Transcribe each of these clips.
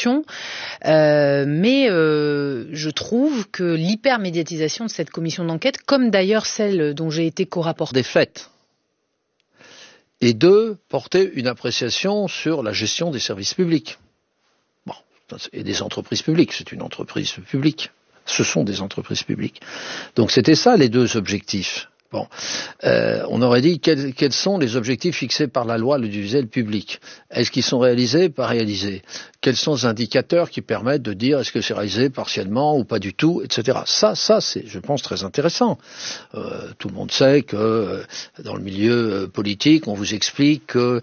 attention, mais je trouve que l'hypermédiatisation de cette commission d'enquête, comme d'ailleurs celle dont j'ai été co-rapporteur, des faits. Et deux, porter une appréciation sur la gestion des services publics. Bon, et des entreprises publiques, c'est une entreprise publique. Ce sont des entreprises publiques. Donc c'était ça les deux objectifs. Bon, on aurait dit quels sont les objectifs fixés par la loi à l'audiovisuel public. Est-ce qu'ils sont réalisés, pas réalisés? Quels sont les indicateurs qui permettent de dire est-ce que c'est réalisé partiellement ou pas du tout, etc. Ça c'est, je pense, très intéressant. Tout le monde sait que dans le milieu politique, on vous explique que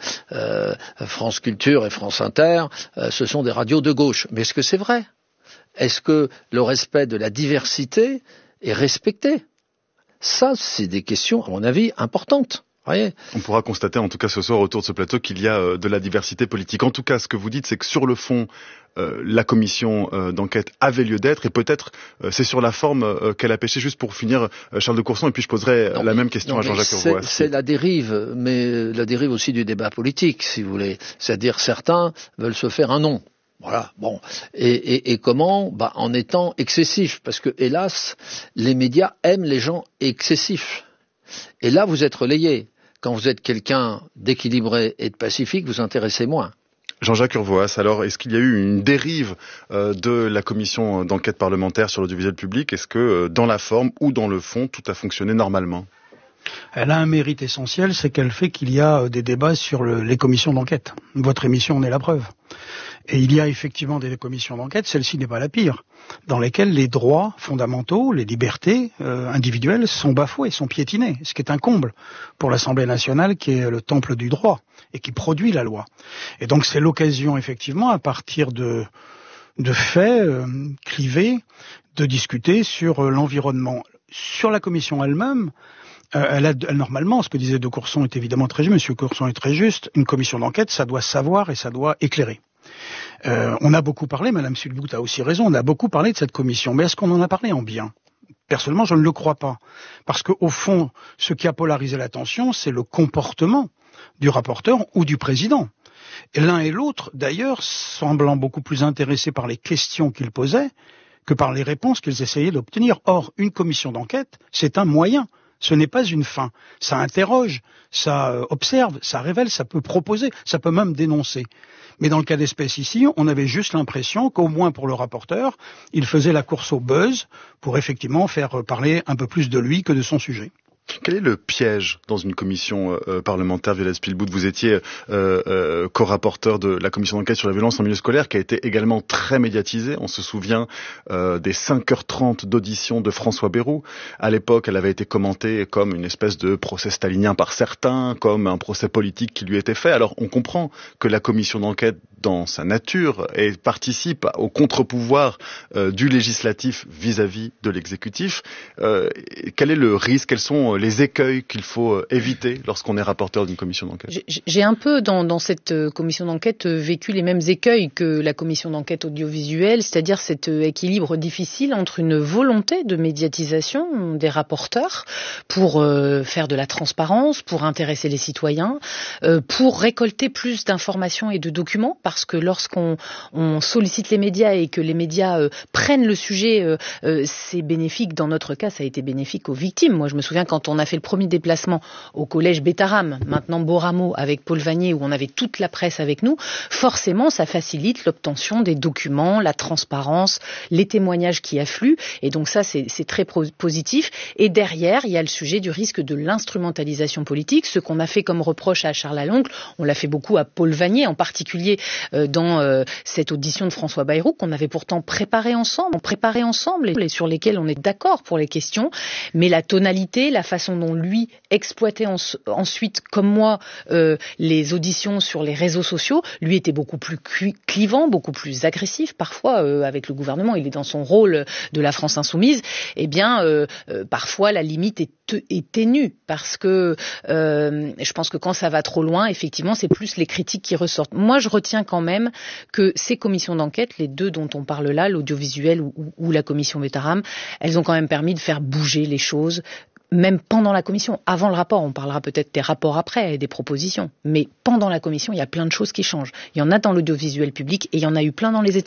France Culture et France Inter, ce sont des radios de gauche. Mais est-ce que c'est vrai? Est-ce que le respect de la diversité est respecté? Ça, c'est des questions, à mon avis, importantes. Voyez. On pourra constater, en tout cas ce soir, autour de ce plateau, qu'il y a de la diversité politique. En tout cas, ce que vous dites, c'est que sur le fond, la commission d'enquête avait lieu d'être, et peut-être c'est sur la forme qu'elle a pêché. Juste pour finir, Charles de Courson, et puis je poserai la même question à Jean-Jacques Urvoas. C'est la dérive, mais la dérive aussi du débat politique, si vous voulez. C'est-à-dire, certains veulent se faire un nom. Voilà, bon. Et comment? En étant excessif, parce que, hélas, les médias aiment les gens excessifs. Et là, vous êtes relayé. Quand vous êtes quelqu'un d'équilibré et de pacifique, vous intéressez moins. Jean-Jacques Urvoas, alors, est-ce qu'il y a eu une dérive de la commission d'enquête parlementaire sur l'audiovisuel public? Est-ce que, dans la forme ou dans le fond, tout a fonctionné normalement? Elle a un mérite essentiel, c'est qu'elle fait qu'il y a des débats sur les commissions d'enquête. Votre émission en est la preuve. Et il y a effectivement des commissions d'enquête, celle-ci n'est pas la pire, dans lesquelles les droits fondamentaux, les libertés individuelles sont bafoués, sont piétinés, ce qui est un comble pour l'Assemblée nationale qui est le temple du droit et qui produit la loi. Et donc c'est l'occasion effectivement, à partir de faits clivés, de discuter sur l'environnement. Sur la commission elle-même, normalement, ce que disait de Courson est évidemment très juste, Monsieur Courson est très juste, une commission d'enquête, ça doit savoir et ça doit éclairer. On a beaucoup parlé, Madame Sulbout a aussi raison, on a beaucoup parlé de cette commission, mais est-ce qu'on en a parlé en bien? Personnellement, je ne le crois pas. Parce qu'au fond, ce qui a polarisé l'attention, c'est le comportement du rapporteur ou du président. Et l'un et l'autre, d'ailleurs, semblant beaucoup plus intéressés par les questions qu'ils posaient que par les réponses qu'ils essayaient d'obtenir. Or, une commission d'enquête, c'est un moyen. Ce n'est pas une fin. Ça interroge, ça observe, ça révèle, ça peut proposer, ça peut même dénoncer. Mais dans le cas d'espèce ici, on avait juste l'impression qu'au moins pour le rapporteur, il faisait la course au buzz pour effectivement faire parler un peu plus de lui que de son sujet. Quel est le piège dans une commission parlementaire, Violette Spilbout? Vous étiez co-rapporteur de la commission d'enquête sur la violence en milieu scolaire, qui a été également très médiatisée. On se souvient des 5h30 d'audition de François Bayrou. À l'époque, elle avait été commentée comme une espèce de procès stalinien par certains, comme un procès politique qui lui était fait. Alors, on comprend que la commission d'enquête, dans sa nature, et participe au contre-pouvoir du législatif vis-à-vis de l'exécutif. Quel est le risque? Quels sont les écueils qu'il faut éviter lorsqu'on est rapporteur d'une commission d'enquête? J'ai un peu dans cette commission d'enquête vécu les mêmes écueils que la commission d'enquête audiovisuelle, c'est-à-dire cet équilibre difficile entre une volonté de médiatisation des rapporteurs pour faire de la transparence, pour intéresser les citoyens, pour récolter plus d'informations et de documents, parce que lorsqu'on sollicite les médias et que les médias prennent le sujet, c'est bénéfique. Dans notre cas, ça a été bénéfique aux victimes. Moi, je me souviens quand on a fait le premier déplacement au collège Bétarame, maintenant Beauramo, avec Paul Vanier, où on avait toute la presse avec nous, forcément, ça facilite l'obtention des documents, la transparence, les témoignages qui affluent. Et donc ça, c'est très positif. Et derrière, il y a le sujet du risque de l'instrumentalisation politique. Ce qu'on a fait comme reproche à Charles Aloncle, on l'a fait beaucoup à Paul Vanier, en particulier dans cette audition de François Bayrou, qu'on avait pourtant préparé ensemble et sur lesquels on est d'accord pour les questions. Mais la tonalité, la façon dont lui exploitait ensuite, comme moi, les auditions sur les réseaux sociaux, lui était beaucoup plus clivant, beaucoup plus agressif parfois avec le gouvernement. Il est dans son rôle de la France insoumise. Eh bien, parfois la limite est ténue parce que je pense que quand ça va trop loin, effectivement, c'est plus les critiques qui ressortent. Moi, je retiens quand même que ces commissions d'enquête, les deux dont on parle là, l'audiovisuel ou la commission Bétarame, elles ont quand même permis de faire bouger les choses. Même pendant la commission, avant le rapport, on parlera peut-être des rapports après et des propositions, mais pendant la commission, il y a plein de choses qui changent. Il y en a dans l'audiovisuel public et il y en a eu plein dans les États.